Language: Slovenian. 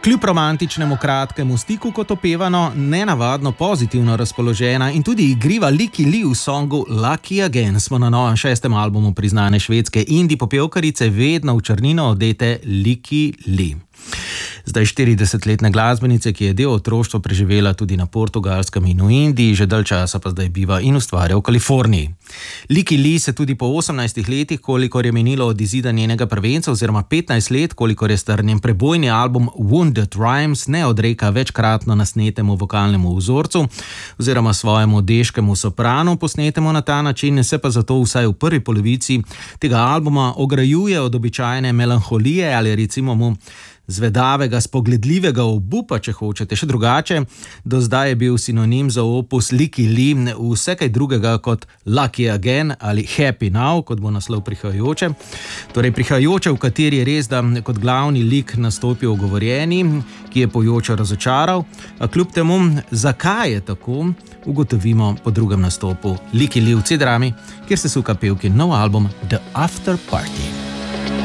Kljub romantičnemu kratkemu stiku, kot opevano, nenavadno pozitivno razpoložena in tudi igriva Lykke Li v songu Lucky Again smo na novem 6. albumu priznane švedske indie popevkarice vedno v črnino odete Lykke Li. Zdaj 40-letne glasbenice, ki je del otroštva preživela tudi na Portugalskem in v Indiji, že dalj časa pa zdaj biva in ustvarja v Kaliforniji. Lykke Li se tudi po 18 letih, kolikor je minilo od izida njenega prvenca, oziroma 15 let, kolikor je star njen prebojni album Wounded Rhymes, ne odreka večkratno nasnetemu vokalnemu vzorcu oziroma svojemu deškemu sopranu, posnetemu na ta način, se pa zato vsaj v prvi polovici tega albuma ograjuje od običajne melanholije ali recimo mu zvedavega, spogledljivega obupa, če hočete, še drugače. Do zdaj je bil sinonim za opus Lykke Li vse kaj drugega kot Lucky Again ali Happy Now, kot bo naslov prihajajoče. Torej prihajajoče, v kateri je res, da kot glavni lik nastopi ogovorjeni, ki je pojočo razočaral. A kljub temu, zakaj je tako, ugotovimo po drugem nastopu Lykke Li v C-drami, kjer se suka pevki nov album The After Party.